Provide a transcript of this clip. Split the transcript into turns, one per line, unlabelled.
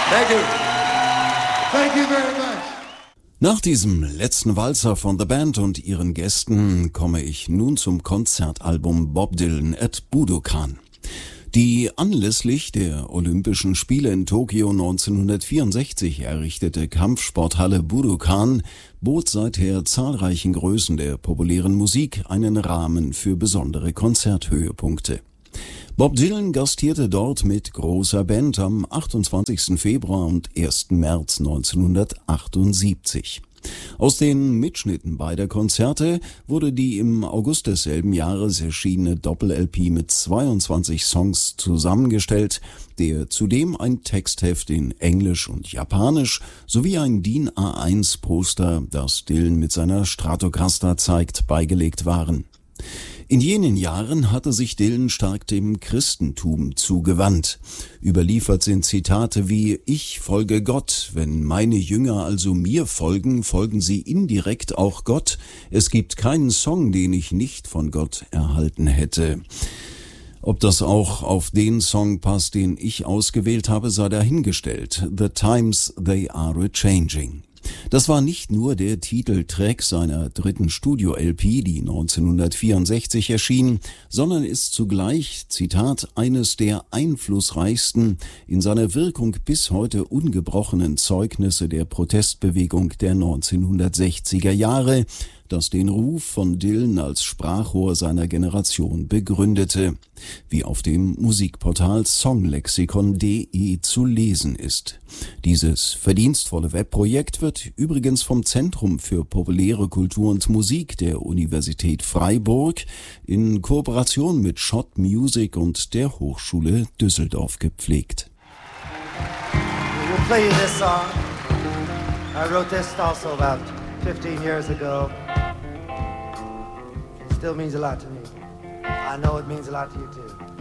Thank you. Thank you very much.
Nach diesem letzten Walzer von The Band und ihren Gästen komme ich nun zum Konzertalbum Bob Dylan at Budokan. Die anlässlich der Olympischen Spiele in Tokio 1964 errichtete Kampfsporthalle Budokan bot seither zahlreichen Größen der populären Musik einen Rahmen für besondere Konzerthöhepunkte. Bob Dylan gastierte dort mit großer Band am 28. Februar und 1. März 1978. Aus den Mitschnitten beider Konzerte wurde die im August desselben Jahres erschienene Doppel-LP mit 22 Songs zusammengestellt, der zudem ein Textheft in Englisch und Japanisch sowie ein DIN A1-Poster, das Dylan mit seiner Stratocaster zeigt, beigelegt waren. In jenen Jahren hatte sich Dylan stark dem Christentum zugewandt. Überliefert sind Zitate wie: Ich folge Gott, wenn meine Jünger also mir folgen, folgen sie indirekt auch Gott. Es gibt keinen Song, den ich nicht von Gott erhalten hätte. Ob das auch auf den Song passt, den ich ausgewählt habe, sei dahingestellt. The Times They Are A-Changing. Das war nicht nur der Titeltrack seiner dritten Studio-LP, die 1964 erschien, sondern ist zugleich, Zitat, eines der einflussreichsten, in seiner Wirkung bis heute ungebrochenen Zeugnisse der Protestbewegung der 1960er Jahre, das den Ruf von Dylan als Sprachrohr seiner Generation begründete, wie auf dem Musikportal songlexikon.de zu lesen ist. Dieses verdienstvolle Webprojekt wird übrigens vom Zentrum für populäre Kultur und Musik der Universität Freiburg in Kooperation mit Schott Music und der Hochschule Düsseldorf gepflegt.
We'll play you this song. I wrote this also about 15 years ago. It still means a lot to me. I know it means a lot to you too.